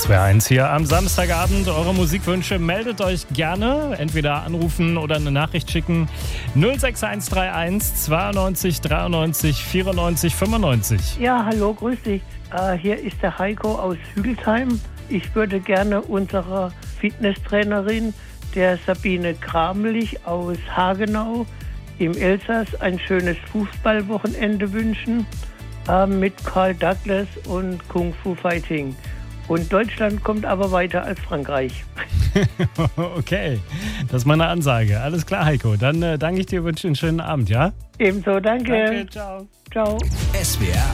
SWR 1 hier am Samstagabend. Eure Musikwünsche meldet euch gerne. Entweder anrufen oder eine Nachricht schicken. 06131 92 93 94 95. Ja, hallo, grüß dich. Hier ist der Heiko aus Hügelsheim. Ich würde gerne unserer Fitnesstrainerin, der Sabine Kramelich aus Hagenau im Elsass, ein schönes Fußballwochenende wünschen mit Carl Douglas und Kung Fu Fighting. Und Deutschland kommt aber weiter als Frankreich. Okay, das ist meine Ansage. Alles klar, Heiko. Dann danke ich dir, wünsche einen schönen Abend, ja? Ebenso, danke. Danke, ciao. Ciao. SWR